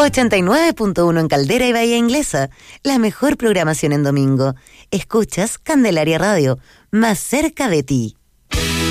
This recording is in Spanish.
89.1 en Caldera y Bahía Inglesa. La mejor programación en domingo. Escuchas Candelaria Radio, más cerca de ti.